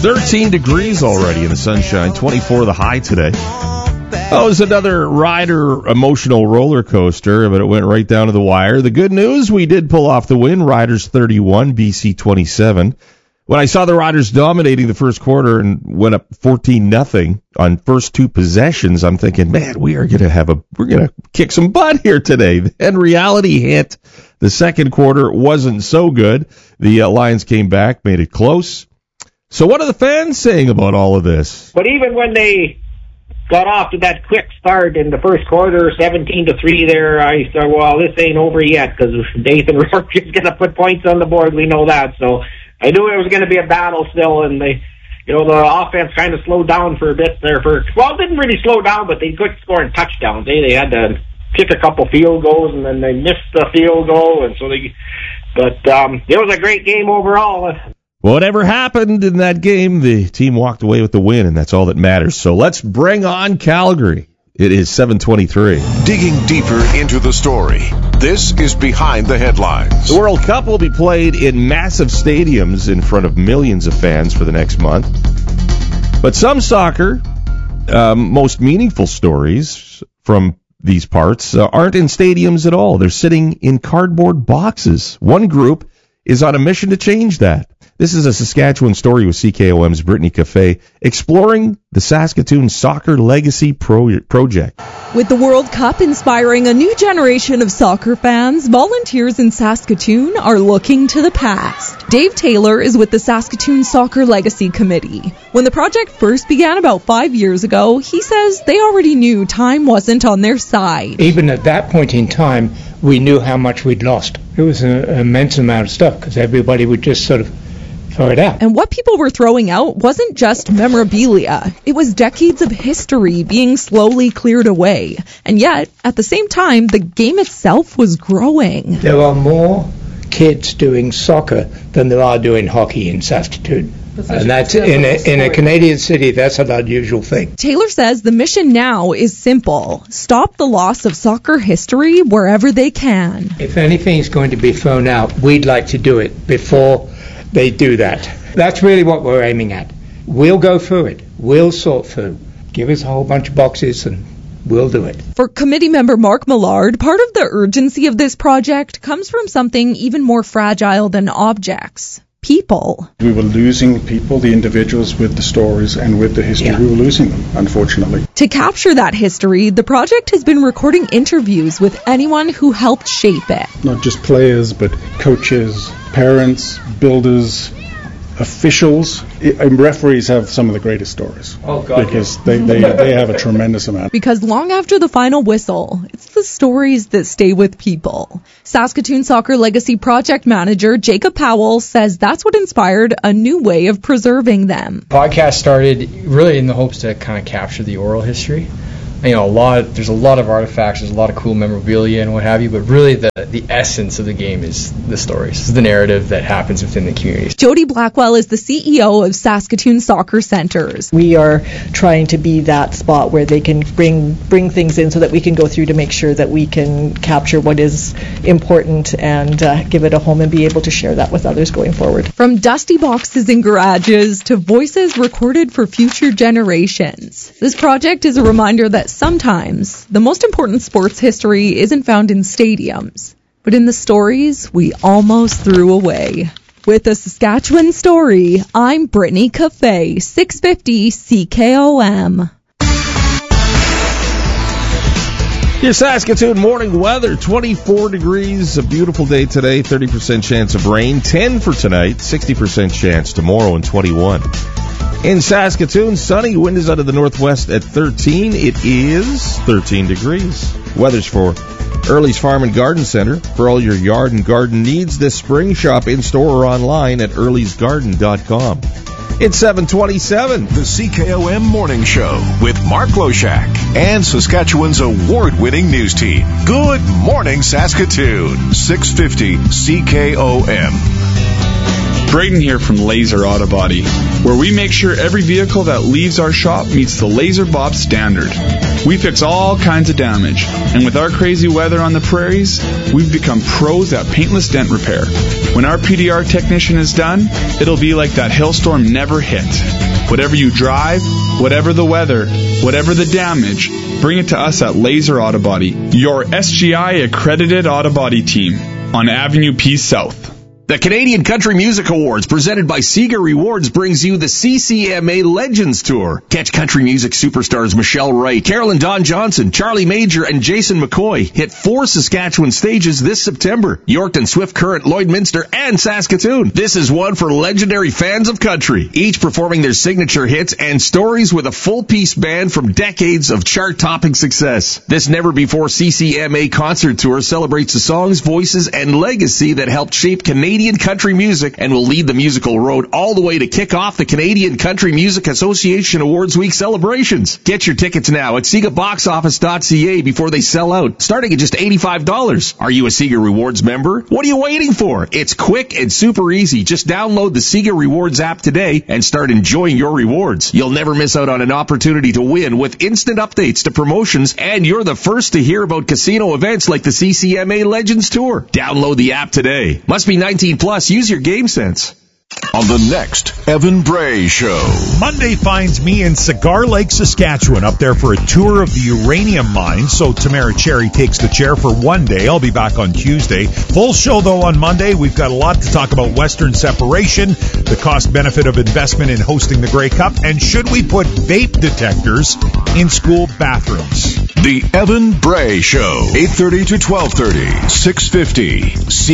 13 degrees already in the sunshine, 24 the high today. Oh, it was another rider emotional roller coaster, but it went right down to the wire. The good news, we did pull off the win. Riders 31, BC 27. When I saw the Riders dominating the first quarter and went up 14-0 on first two possessions, I'm thinking, man, we're gonna kick some butt here today. Then reality hit. The second quarter wasn't so good. The Lions came back, made it close. So what are the fans saying about all of this? But even when they got off to that quick start in the first quarter, 17-3 there, I thought, well, this ain't over yet, because Nathan Rourke is going to put points on the board. We know that. So I knew it was going to be a battle still, and the offense kind of slowed down for a bit there. It didn't really slow down, but they couldn't score in touchdowns. They had to kick a couple field goals, and then they missed the field goal, and so it was a great game overall. Whatever happened in that game, the team walked away with the win, and that's all that matters. So let's bring on Calgary. It is 7:23. Digging deeper into the story, this is Behind the Headlines. The World Cup will be played in massive stadiums in front of millions of fans for the next month. But some soccer, most meaningful stories from these parts, aren't in stadiums at all. They're sitting in cardboard boxes. One group is on a mission to change that. This is a Saskatchewan story with CKOM's Brittany Cafe, exploring the Saskatoon Soccer Legacy Project. With the World Cup inspiring a new generation of soccer fans, volunteers in Saskatoon are looking to the past. Dave Taylor is with the Saskatoon Soccer Legacy Committee. When the project first began about 5 years ago, he says they already knew time wasn't on their side. Even at that point in time, we knew how much we'd lost. It was an immense amount of stuff, because everybody would just sort of throw it out. And what people were throwing out wasn't just memorabilia. It was decades of history being slowly cleared away. And yet, at the same time, the game itself was growing. There are more kids doing soccer than there are doing hockey in Saskatoon. And that's in a Canadian city, that's an unusual thing. Taylor says the mission now is simple. Stop the loss of soccer history wherever they can. If anything's going to be thrown out, we'd like to do it before they do that. That's really what we're aiming at. We'll go through it. We'll sort through. Give us a whole bunch of boxes and we'll do it. For committee member Mark Millard, part of the urgency of this project comes from something even more fragile than objects. People. We were losing people, the individuals with the stories and with the history. Yeah. We were losing them, unfortunately. To capture that history, the project has been recording interviews with anyone who helped shape it. Not just players, but coaches, parents, builders, officials. Referees have some of the greatest stories. Oh, God. Because they have a tremendous amount. Because long after the final whistle, it's the stories that stay with people. Saskatoon Soccer Legacy Project Manager Jacob Powell says that's what inspired a new way of preserving them. Podcast started really in the hopes to kind of capture the oral history. There's a lot of artifacts, there's a lot of cool memorabilia and what have you, but really the essence of the game is the stories. This is the narrative that happens within the communities. Jody Blackwell is the CEO of Saskatoon Soccer Centers. We are trying to be that spot where they can bring things in so that we can go through to make sure that we can capture what is important and give it a home and be able to share that with others going forward. From dusty boxes in garages to voices recorded for future generations, this project is a reminder that sometimes the most important sports history isn't found in stadiums, but in the stories we almost threw away. With a Saskatchewan story, I'm Brittany Cafe, 650 CKOM. Your Saskatoon morning weather, 24 degrees, a beautiful day today, 30% chance of rain, 10 for tonight, 60% chance tomorrow, and 21. In Saskatoon, sunny, wind is out of the northwest at 13. It is 13 degrees. Weather's for Early's Farm and Garden Center. For all your yard and garden needs this spring, shop in-store or online at earlysgarden.com. It's 7:27. The CKOM Morning Show with Mark Loshak and Saskatchewan's award-winning news team. Good morning, Saskatoon. 650 CKOM. Braden here from Laser Auto Body, where we make sure every vehicle that leaves our shop meets the Laser Bob standard. We fix all kinds of damage, and with our crazy weather on the prairies, we've become pros at paintless dent repair. When our PDR technician is done, it'll be like that hailstorm never hit. Whatever you drive, whatever the weather, whatever the damage, bring it to us at Laser Auto Body, your SGI accredited auto body team on Avenue P South. The Canadian Country Music Awards, presented by Sega Rewards, brings you the CCMA Legends Tour. Catch country music superstars Michelle Wright, Carolyn Dawn Johnson, Charlie Major, and Jason McCoy hit 4 Saskatchewan stages this September: Yorkton, Swift Current, Lloydminster, and Saskatoon. This is one for legendary fans of country, each performing their signature hits and stories with a full-piece band from decades of chart-topping success. This never-before CCMA concert tour celebrates the songs, voices, and legacy that helped shape Canadian country music and will lead the musical road all the way to kick off the Canadian Country Music Association Awards Week celebrations. Get your tickets now at SegaBoxOffice.ca before they sell out, starting at just $85. Are you a Sega Rewards member? What are you waiting for? It's quick and super easy. Just download the Sega Rewards app today and start enjoying your rewards. You'll never miss out on an opportunity to win with instant updates to promotions, and you're the first to hear about casino events like the CCMA Legends Tour. Download the app today. Must be 19 plus. Use your game sense. On the next Evan Bray Show. Monday finds me in Cigar Lake, Saskatchewan, up there for a tour of the uranium mine. So Tamara Cherry takes the chair for one day. I'll be back on Tuesday. Full show, though, on Monday. We've got a lot to talk about Western separation, the cost-benefit of investment in hosting the Grey Cup, and should we put vape detectors in school bathrooms? The Evan Bray Show, 8:30 to 12:30, 650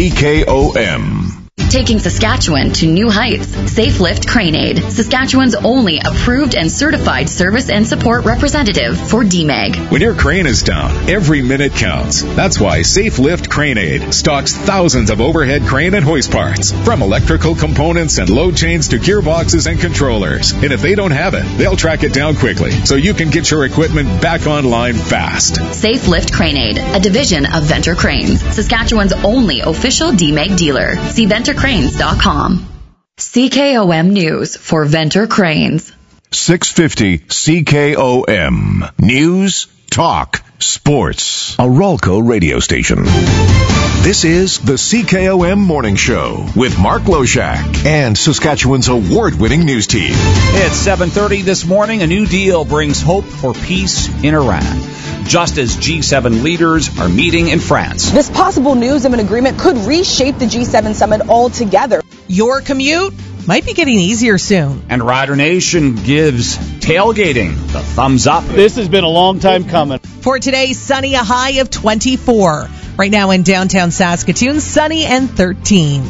CKOM. Taking Saskatchewan to new heights. Safe Lift Crane Aid, Saskatchewan's only approved and certified service and support representative for DMEG. When your crane is down, every minute counts. That's why Safe Lift Crane Aid stocks thousands of overhead crane and hoist parts, from electrical components and load chains to gearboxes and controllers. And if they don't have it, they'll track it down quickly so you can get your equipment back online fast. Safe Lift Crane Aid, a division of Venter Cranes, Saskatchewan's only official DMEG dealer. See VenterCranes.com. CKOM News for Venter Cranes. 650 CKOM. News, talk, sports. A Ralco radio station. This is the CKOM Morning Show with Mark Loshak and Saskatchewan's award-winning news team. It's 7:30 this morning. A new deal brings hope for peace in Iran, just as G7 leaders are meeting in France. This possible news of an agreement could reshape the G7 summit altogether. Your commute might be getting easier soon. And Rider Nation gives tailgating the thumbs up. This has been a long time coming. For today, sunny, a high of 24. Right now in downtown Saskatoon, sunny and 13.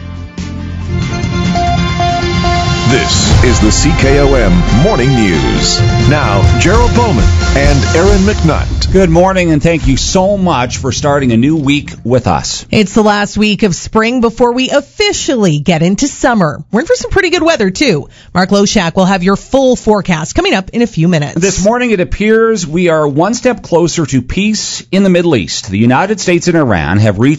This is the CKOM Morning News. Now, Gerald Bowman and Aaron McNutt. Good morning, and thank you so much for starting a new week with us. It's the last week of spring before we officially get into summer. We're in for some pretty good weather, too. Mark Loshak will have your full forecast coming up in a few minutes. This morning, it appears we are one step closer to peace in the Middle East. The United States and Iran have reached